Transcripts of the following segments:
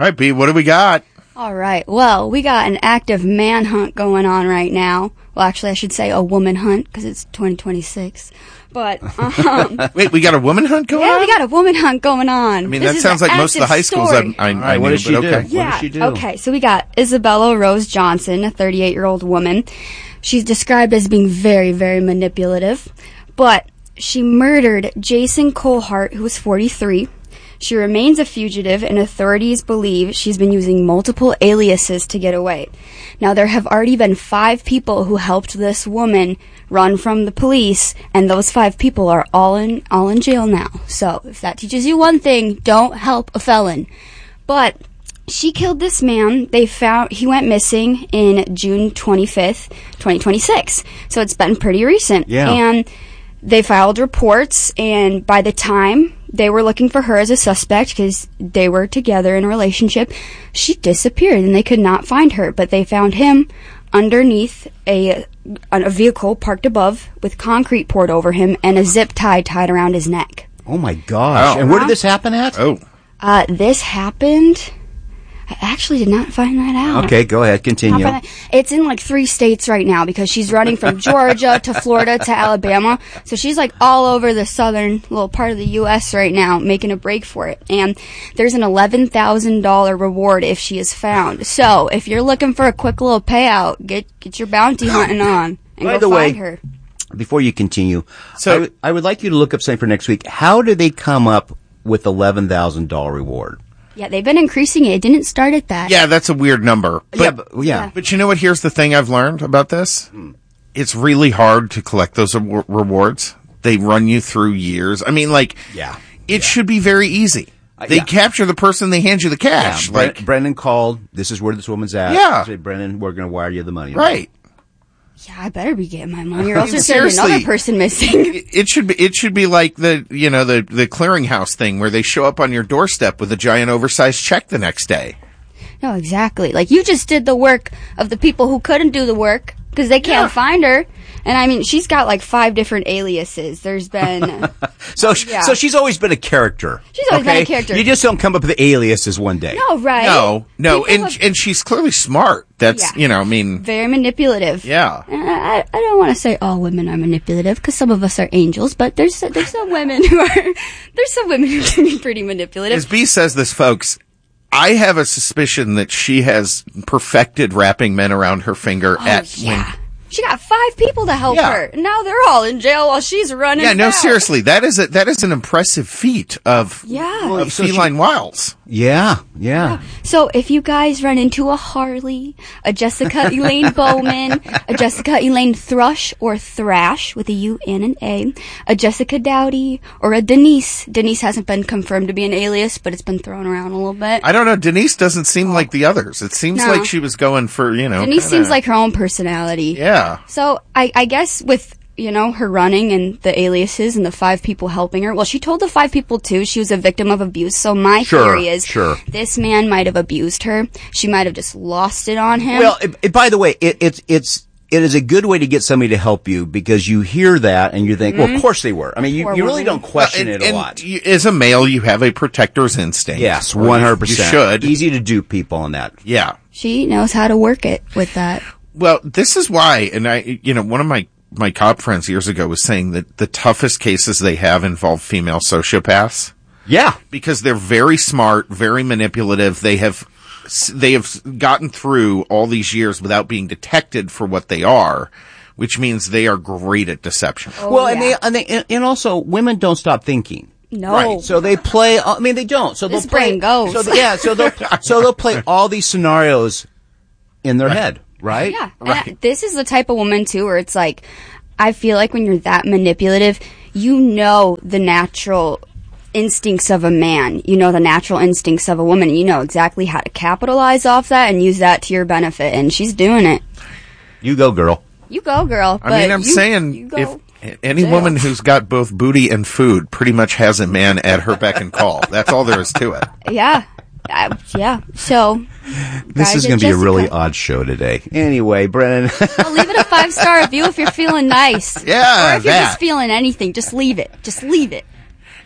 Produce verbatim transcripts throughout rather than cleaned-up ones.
right, B, what do we got? All right. Well, we got an active manhunt going on right now. Well, actually, I should say a woman hunt because it's twenty twenty-six. But, um... Wait, we got a woman hunt going yeah, on? we got a woman hunt going on. I mean, this that sounds like most of the high schools I, I, right, I what knew, does she but do? okay. Yeah. What does she do? Okay, so we got Isabella Rose Johnson, a thirty-eight-year-old woman. She's described as being very, very manipulative. But she murdered Jason Colehart, who was forty-three. She remains a fugitive, and authorities believe she's been using multiple aliases to get away. Now, there have already been five people who helped this woman run from the police, and those five people are all in all in jail now. So, if that teaches you one thing, don't help a felon. But she killed this man. They found he went missing in June twenty-fifth, twenty twenty-six. So it's been pretty recent. Yeah. And they filed reports, and by the time they were looking for her as a suspect because they were together in a relationship, she disappeared and they could not find her. But they found him underneath a a vehicle parked above with concrete poured over him and a zip tie tied around his neck. Oh, my gosh. Oh. And where did this happen at? Oh. Uh, this happened... I actually did not find that out. Okay, go ahead. Continue. It's in like three states right now because she's running from Georgia to Florida to Alabama. So she's like all over the southern little part of the U S right now making a break for it. And there's an eleven thousand dollars reward if she is found. So if you're looking for a quick little payout, get get your bounty hunting on and By go the find way, her. Before you continue, So- I, w- I would like you to look up something for next week. How do they come up with eleven thousand dollars reward? Yeah, they've been increasing it. It didn't start at that. Yeah, that's a weird number. But, yeah, but, yeah. but you know what? Here's the thing I've learned about this. It's really hard to collect those re- rewards. They run you through years. I mean, like, Yeah. it Yeah. should be very easy. Uh, They yeah. capture the person, they hand you the cash. Yeah, Bre- like, Brendan called. This is where this woman's at. Yeah. Say, Brendan, we're going to wire you the money. right. Yeah, I better be getting my money or else there's Seriously. another person missing. It it should be. It should be like the you know the the clearinghouse thing where they show up on your doorstep with a giant oversized check the next day. No, exactly. Like, you just did the work of the people who couldn't do the work because they can't Yeah. find her. And, I mean, she's got, like, five different aliases. There's been... So, sh- Yeah. so she's always been a character. She's always been a okay? character. You just don't come up with aliases one day. no, right? No, no, People and have- and she's clearly smart. That's Yeah. you know, I mean, Very manipulative. yeah. And I, I don't want to say all women are manipulative because some of us are angels, but there's there's some women who are there's some women who can be pretty manipulative. As B says this, folks, I have a suspicion that she has perfected wrapping men around her finger Oh, at yeah. when. She got five people to help Yeah. her. Now they're all in jail while she's running. Yeah, no, out. seriously, that is a, that is an impressive feat of Yeah. of so she- feline wiles. Yeah, yeah. So if you guys run into a Harley, a Jessica Elaine Bowman, a Jessica Elaine Thrush or Thrash with a U and an A, a Jessica Dowdy, or a Denise. Denise hasn't been confirmed to be an alias, but it's been thrown around a little bit. I don't know. Denise doesn't seem like the others. It seems No. like she was going for you know. Denise kinda- seems like her own personality. yeah. So I, I guess with, you know, her running and the aliases and the five people helping her, well, she told the five people too she was a victim of abuse. So my Sure, theory is sure. this man might have abused her. She might have just lost it on him. Well, it, it- by the way, it, it's it's it is a good way to get somebody to help you because you hear that and you think, well, of course they were. I mean, you, Poor you really woman. don't question and, it a and lot. you- as a male, you have a protector's instinct. Yes, Or you- one hundred percent. You should. Easy to dupe people on that. Yeah. She knows how to work it with that. Well, this is why, and I, you know, one of my, my cop friends years ago was saying that the toughest cases they have involve female sociopaths Yeah. because they're very smart, very manipulative. They have, they have gotten through all these years without being detected for what they are, which means they are great at deception. Oh, well, and yeah. they and they and also women don't stop thinking. No. Right, So they play. I mean, they don't. So This they'll play. brain goes. So they- yeah. So they'll so they'll play all these scenarios in their head, right? Yeah. And this is the type of woman, too, where it's like, I feel like when you're that manipulative, you know the natural instincts of a man. You know the natural instincts of a woman. And you know exactly how to capitalize off that and use that to your benefit. And she's doing it. You go, girl. You go, girl. I mean, but I'm you- saying you go. if any jail. woman who's got both booty and food pretty much has a man at her beck and call. That's all there is to it. Yeah. Uh, yeah. So, This guys is at going to be a Jessica. really odd show today. Anyway, Brennan. Well, leave it a five star review if you're feeling nice. Yeah, Or if you're that. just feeling anything, just leave it. Just leave it.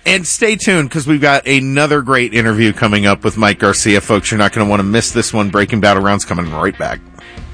And stay tuned, because we've got another great interview coming up with Mike Garcia. Folks, you're not going to want to miss this one. Breaking Battlegrounds coming right back.